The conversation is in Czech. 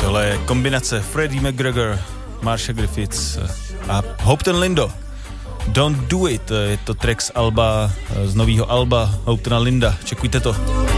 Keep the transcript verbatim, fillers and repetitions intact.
Tohle je kombinace Freddie McGregor, Marsha Griffiths a Hopton Lindo. Don't Do It, je to track z alba, z novýho alba Hoptona Linda. Čekujte to.